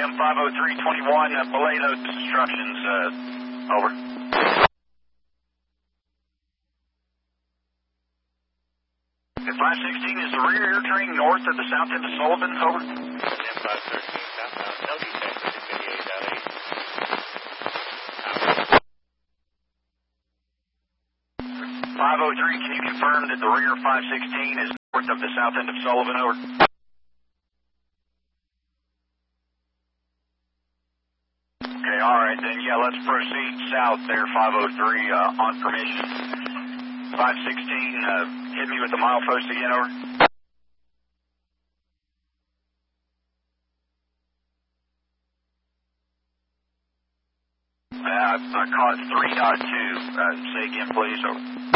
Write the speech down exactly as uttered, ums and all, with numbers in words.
M five oh three twenty-one, uh, belay those instructions, uh, over. If five sixteen is the rear air train north of the south end of Sullivan, over. M five thirteen, southbound, L D Texas, fifty-eight point eight. five oh three, can you confirm that the rear five sixteen is north of the south end of Sullivan, over? Okay, alright then, yeah, let's proceed south there, five oh three, uh, on permission. five sixteen, uh, hit me with the milepost again, over. Uh, I caught three point two, uh, say again please, over.